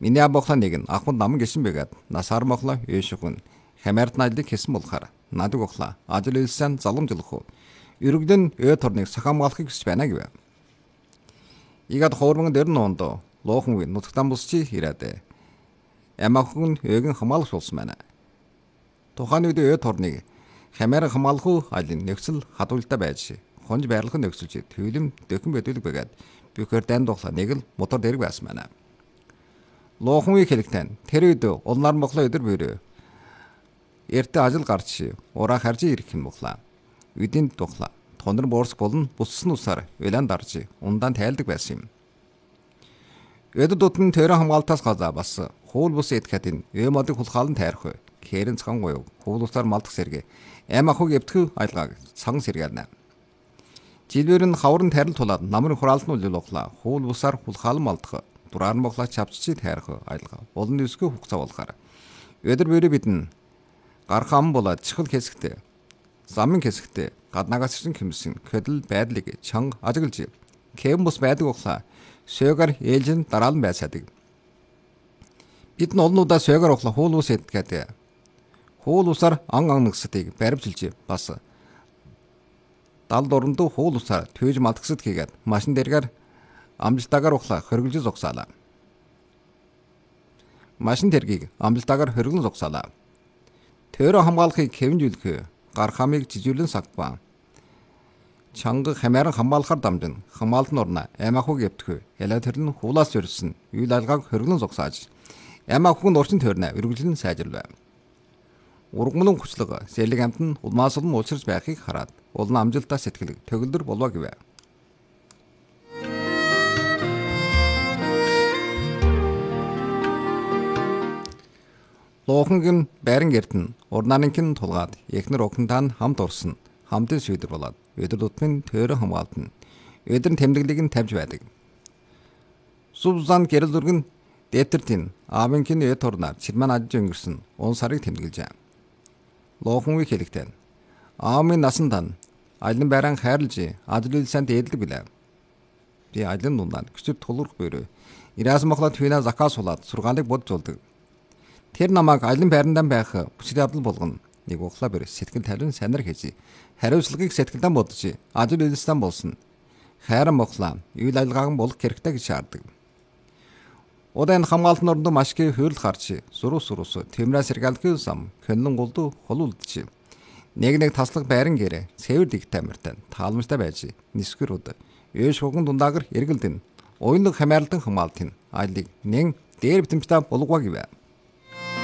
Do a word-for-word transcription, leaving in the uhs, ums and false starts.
Миний абохла нэг нь ахмад наман гисэн байгаад насаар мохла өөшөхөн хямаарт наалдыг хийсэн болохоор надад охла ажил үйлсэн заламжлах уу. Иргэдэн өө торныг сахамгаалахыг хүсэж байна гэв. Игад хоормон дээр нондо лоохон вэ нутагтан бусчи ирээд. Ямаахын өөгийн хамгаалах болсон байна. Тухайн үед өө торныг хямаар хамгаалах уу айлын нөхцөл хадвалтай байж хонж байрлах нөхцөлж төвлөм дөкөн бэдүүлэг байгаад бүхэр дан дохла нэг л мотор дэрэг байсан байна. Лоохон вэ хэлэгтэн тэр үед улнаар моглоо өдөр бөрөө эртэ ажил гарч ураа харж ирэх юм боллаа. Үдийн тухла тонор борс болон буссан усаар улаан дарж ундаан тайлдаг байсан юм. Өдөр тутмын төрө хамгаалтаас газаа бас хуул бус эдгэхэтин өө модыг хулхаалан тайрах кэрэн цхан гоёв хуул усаар малдах сэргэ эм ахуг эвтгэв айлгааг цан сэргэнэ. Жилбэр нь хаврын тарил тулаад намрын хураалтны үлэлохла хуул усаар хулхаалан малдах дураар моглаа чавччи тайрах айлгаа олон үсгүй хугацаа болохоор өдөр бөрөө бидэн гархам болоод чихэл хэсэгтээ замын хэсэгтээ гаднаагаас ирсэн хэмсэн хөдөл байдлыг чанга ажиглж кэм бус байдаг ухлаа сөөгөр ээлжин дараалан байсаадаг. Бид нь олнуудаа сөөгөр ухлаа хуул ус эдгээд хуул усаар ан ангнагсдыг баримжилж бас дал дурандуу хуул усаар төвж малтгсад хийгээд машин дээргээр амжилтаагаар ухлаа хөргөлж зогсаалаа. Машин тэргийг амжилтаагаар хөргөлн зогсаалаа. Төрө хамгаалахыг хэвнжүүлэх гархамыг жижүүлэн сагбаа. Чанга хамааран хамгаалахаар дамжин хамгаалт нурна амахуг эвтгөө ялаа төрлөн хуулаас өрсөн үйл алгааг хөргөлн зогсааж амахуг нурчин төрнө өргөлжлөн сайжруулав. Ургамлын хүчлэг сэлэг амт нь улмаас олон уучрж байхыг хараад улан амжилтаа сэтгэлэг төгөлдөр болов гэв. Лоохонгийн байран гэртэн урнаанынхын тулгаад эхнэр охинтаа хамт урсан хамтын шийдэр болоод өдөр тутмын төрө хамгаалтан өдөр тэмдэглийг нь тавьж байдаг. Сувзан гэрэл дүргэн дэтертин аавынхын э торнаар чирман ажиж өнгөрсөн он сарыг тэмдэглэжээ. Лоохонгийн хэлэгтэн аамын насандан айлын байран хайрлж ажил үйлсэнд эдэлдэг билээ. Би айлын дундаа küçük тулурх бөрөө ирээс моглоод хүйнаа закаас суулаад сургаалыг бодж болдог. Тэр намайг айлын байрандаа байх хүчтэй явдал болгоно. Нэг ухлаа бэр сэтгэл тавин санар хийж хариуцлагыг сэтгэлдэн бодож ажил үйлсэнд болсон. Хайран моглаа үйл ажиллагааг болох хэрэгтэй гэж шаарддаг. Удаан хамгаалт норнд машки хөрл харж сурус сурус тэмрээ сэргэлгүй сам кэнлэн голду холулдж нэг нэг таслах байран гэрэ цэвэр дэг тамиртай таалмжтай байж нисгэрүүд өөш хуган дундаагэр эргэлдэн уйлог хамаарлалтын хамгаалтын айлыг нэн дээр битэмжтэй болгоо гэв.